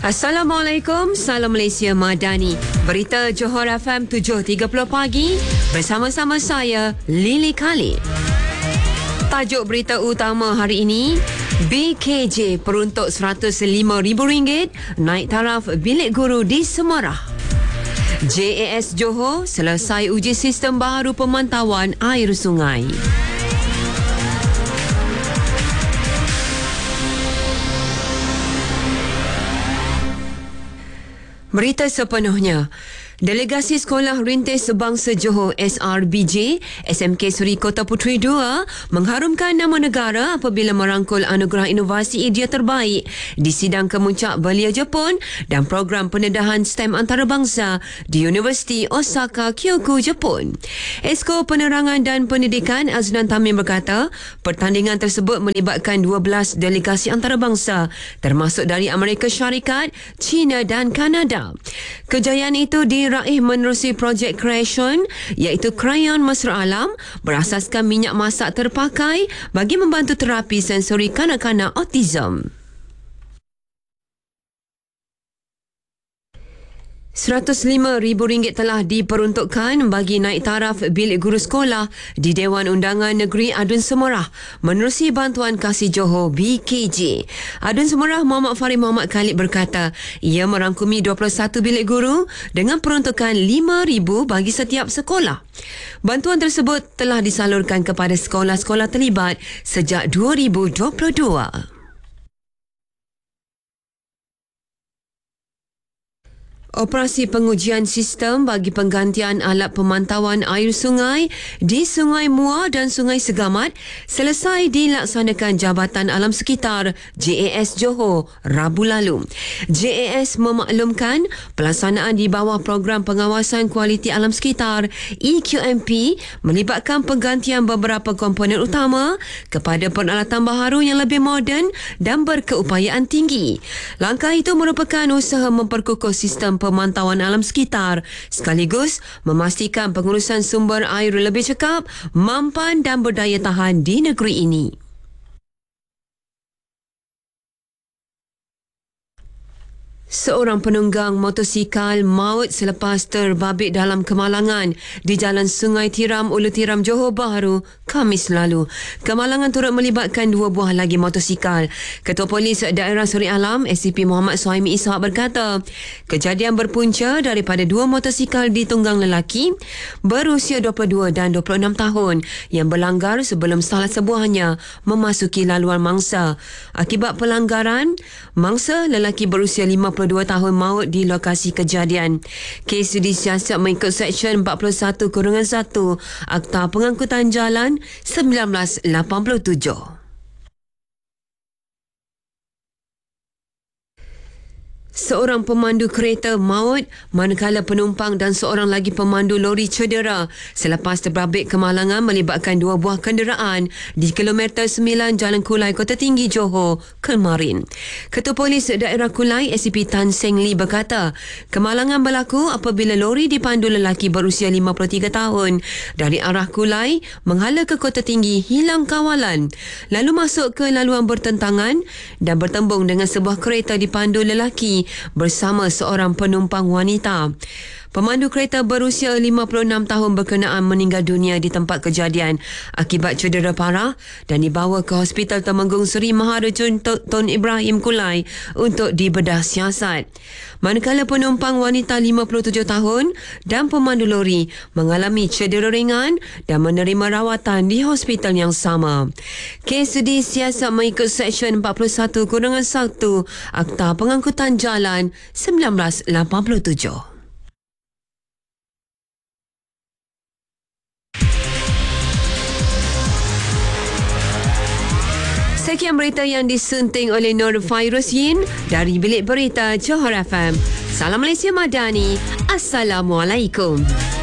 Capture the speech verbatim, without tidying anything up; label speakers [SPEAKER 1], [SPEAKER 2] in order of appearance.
[SPEAKER 1] Assalamualaikum, salam Malaysia Madani. Berita Johor F M tujuh tiga puluh pagi bersama-sama saya, Lily Khalid. Tajuk berita utama hari ini, B K J peruntuk seratus lima ribu ringgit naik taraf bilik guru di Semarang. J A S Johor selesai uji sistem baru pemantauan air sungai. Berita sepenuhnya. Delegasi Sekolah Rintis Bangsa Johor S R B J S M K Suri Kota Puteri dua mengharumkan nama negara apabila merangkul anugerah inovasi idea terbaik di sidang kemuncak belia Jepun dan program pendedahan STEM antarabangsa di Universiti Osaka, Kyoto, Jepun. Esko Penerangan dan Pendidikan Aznan Tamim berkata, pertandingan tersebut melibatkan dua belas delegasi antarabangsa termasuk dari Amerika Syarikat, China dan Kanada. Kejayaan itu di raih menerusi projek Creation iaitu krayon mesra alam berasaskan minyak masak terpakai bagi membantu terapi sensori kanak-kanak autism. seratus lima ribu ringgit telah diperuntukkan bagi naik taraf bilik guru sekolah di Dewan Undangan Negeri Adun Semerah menerusi bantuan Kasih Johor B K J. Adun Semerah Muhammad Farid Muhammad Khalid berkata ia merangkumi dua puluh satu bilik guru dengan peruntukan lima ribu bagi setiap sekolah. Bantuan tersebut telah disalurkan kepada sekolah-sekolah terlibat sejak dua ribu dua puluh dua. Operasi pengujian sistem bagi penggantian alat pemantauan air sungai di Sungai Muar dan Sungai Segamat selesai dilaksanakan Jabatan Alam Sekitar J A S Johor Rabu lalu. J A S memaklumkan pelaksanaan di bawah Program Pengawasan Kualiti Alam Sekitar E Q M P melibatkan penggantian beberapa komponen utama kepada peralatan baharu yang lebih moden dan berkeupayaan tinggi. Langkah itu merupakan usaha memperkukuh sistem pemantauan alam sekitar sekaligus memastikan pengurusan sumber air lebih cekap, mampan dan berdaya tahan di negeri ini. Seorang penunggang motosikal maut selepas terbabit dalam kemalangan di Jalan Sungai Tiram, Ulu Tiram, Johor Bahru, Khamis lalu. Kemalangan turut melibatkan dua buah lagi motosikal. Ketua Polis Daerah Suri Alam, S C P Muhammad Suhaimi Ishak berkata, kejadian berpunca daripada dua motosikal ditunggang lelaki berusia dua puluh dua dan dua puluh enam tahun yang berlanggar sebelum salah sebuahnya memasuki laluan mangsa. Akibat pelanggaran, mangsa lelaki berusia lima puluh dua tahun maut di lokasi kejadian. Kes disiasat mengikut Seksyen empat puluh satu satu Akta Pengangkutan Jalan seribu sembilan ratus lapan puluh tujuh. Seorang pemandu kereta maut manakala penumpang dan seorang lagi pemandu lori cedera selepas terbabit kemalangan melibatkan dua buah kenderaan di kilometer sembilan Jalan Kulai, Kota Tinggi, Johor kemarin. Ketua Polis Daerah Kulai S C P Tan Seng Lee berkata, kemalangan berlaku apabila lori dipandu lelaki berusia lima puluh tiga tahun dari arah Kulai menghala ke Kota Tinggi hilang kawalan lalu masuk ke laluan bertentangan dan bertembung dengan sebuah kereta dipandu lelaki bersama seorang penumpang wanita. Pemandu kereta berusia lima puluh enam tahun berkenaan meninggal dunia di tempat kejadian akibat cedera parah dan dibawa ke Hospital Temenggung Seri Maharajun Tun Ibrahim Kulai untuk dibedah siasat. Manakala penumpang wanita lima puluh tujuh tahun dan pemandu lori mengalami cedera ringan dan menerima rawatan di hospital yang sama. Kes disiasat mengikut Seksyen empat puluh satu satu Akta Pengangkutan Jalan seribu sembilan ratus lapan puluh tujuh. Sekian berita yang disunting oleh Nur Fairuz Yin dari Bilik Berita Johor F M. Salam Malaysia Madani. Assalamualaikum.